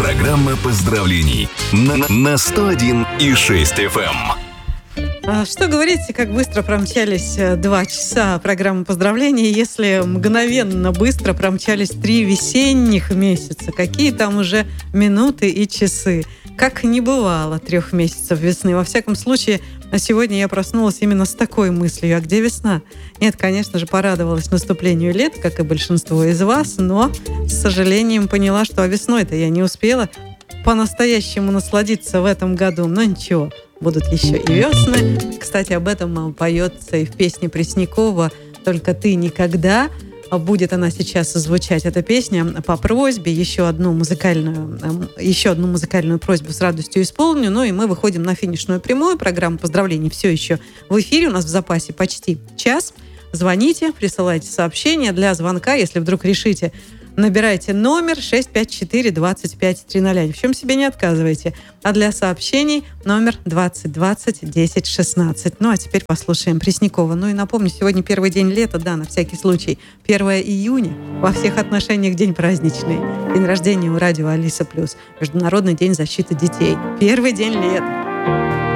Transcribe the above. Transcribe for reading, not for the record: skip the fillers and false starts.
Программа поздравлений на 101,6 FM. Что говорить, как быстро промчались 2 часа программы поздравлений, если мгновенно быстро промчались 3 весенних месяца. Какие там уже минуты и часы. Как не бывало 3 месяцев весны. Во всяком случае, сегодня я проснулась именно с такой мыслью. А где весна? Нет, конечно же, порадовалась наступлению лет, как и большинство из вас, но, с сожалением, поняла, что весной-то я не успела по-настоящему насладиться в этом году. Но ничего, будут еще и весны. Кстати, об этом поется и в песне Преснякова «Только ты никогда». Будет она сейчас звучать, эта песня, по просьбе. Еще одну музыкальную просьбу с радостью исполню. Ну и мы выходим на финишную прямую. Программа поздравлений все еще в эфире. У нас в запасе почти час. Звоните, присылайте сообщения. Для звонка, если вдруг решите, набирайте номер 654-2530. Ни в чем себе не отказывайте. А для сообщений номер 2020-10-16. Ну, а теперь послушаем Преснякова. Ну и напомню, сегодня первый день лета, да, на всякий случай. 1 июня. Во всех отношениях день праздничный. День рождения у радио Алиса Плюс. Международный день защиты детей. Первый день лета.